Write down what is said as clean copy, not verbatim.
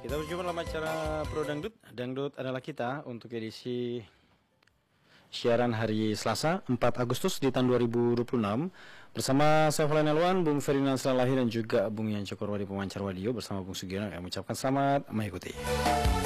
Kita berjumpa dalam acara Pro Dangdut. Dangdut adalah kita untuk edisi siaran hari Selasa 4 Agustus di tahun 2026 bersama saya Falan Elwan, Bung Ferdinand Salalahi dan juga Bung Yan Cokorwadi pemancar radio bersama Bung Sugiono yang mengucapkan selamat mengikuti.